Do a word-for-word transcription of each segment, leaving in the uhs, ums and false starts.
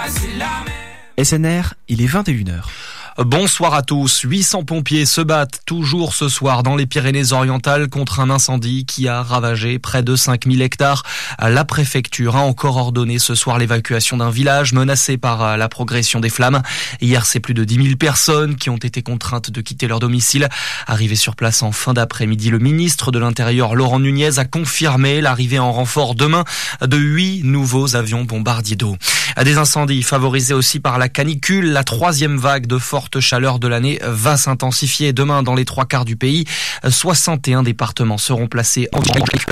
S N R, il est vingt et une heures. Bonsoir à tous. huit cents pompiers se battent toujours ce soir dans les Pyrénées-Orientales contre un incendie qui a ravagé près de cinq mille hectares. La préfecture a encore ordonné ce soir l'évacuation d'un village menacé par la progression des flammes. Hier, c'est plus de dix mille personnes qui ont été contraintes de quitter leur domicile. Arrivé sur place en fin d'après-midi, le ministre de l'Intérieur, Laurent Nunez, a confirmé l'arrivée en renfort demain de huit nouveaux avions bombardiers d'eau. Des incendies favorisés aussi par la canicule. La troisième vague de forte chaleur de l'année va s'intensifier demain dans les trois quarts du pays. soixante et un départements seront placés en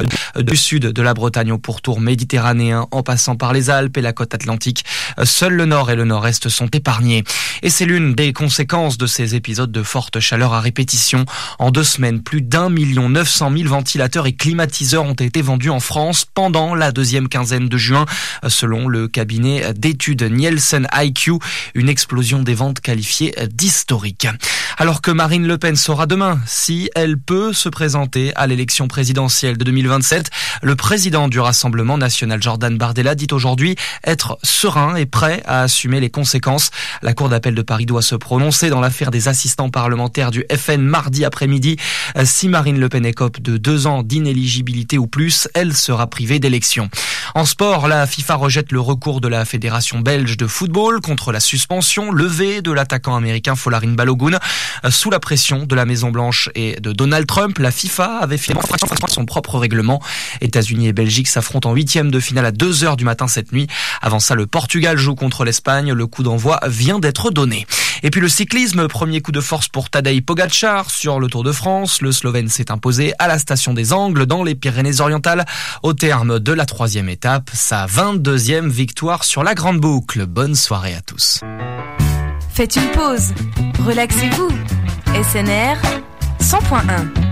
du sud de la Bretagne au pourtour méditerranéen en passant par les Alpes et la côte atlantique. Seuls le nord et le nord-est sont épargnés. Et c'est l'une des conséquences de ces épisodes de forte chaleur à répétition. En deux semaines, plus d'un million neuf cent mille ventilateurs et climatiseurs ont été vendus en France pendant la deuxième quinzaine de juin, selon le cabinet d'études Nielsen I Q, une explosion des ventes qualifiée d'historique. Alors que Marine Le Pen saura demain si elle peut se présenter à l'élection présidentielle de deux mille vingt-sept, le président du Rassemblement national, Jordan Bardella, dit aujourd'hui être serein et prêt à assumer les conséquences. La Cour d'appel de Paris doit se prononcer dans l'affaire des assistants parlementaires du F N mardi après-midi. Si Marine Le Pen écope de deux ans d'inéligibilité ou plus, elle sera privée d'élection. En sport, la FIFA rejette le recours de la Fédération belge de football contre la suspension levée de l'attaquant américain Folarin Balogun. Sous la pression de la Maison-Blanche et de Donald Trump, la FIFA avait finalement son propre règlement. États-Unis et Belgique s'affrontent en huitième de finale à deux heures du matin cette nuit. Avant ça, le Portugal joue contre l'Espagne. Le coup d'envoi vient d'être donné. Et puis le cyclisme, premier coup de force pour Tadej Pogačar sur le Tour de France. Le Slovène s'est imposé à la station des Angles dans les Pyrénées-Orientales. Au terme de la troisième étape, sa vingt-deuxième victoire sur la Grande Boucle. Bonne soirée à tous. Faites une pause, relaxez-vous. S N R cent point un